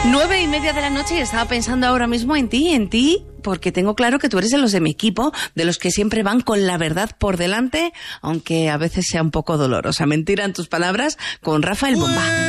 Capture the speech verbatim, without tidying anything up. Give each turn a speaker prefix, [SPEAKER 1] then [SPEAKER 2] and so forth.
[SPEAKER 1] Nueve y media de la noche y estaba pensando ahora mismo en ti, en ti, porque tengo claro que tú eres de los de mi equipo, de los que siempre van con la verdad por delante, aunque a veces sea un poco dolorosa. Mentira en tus palabras, con Rafael Bomba.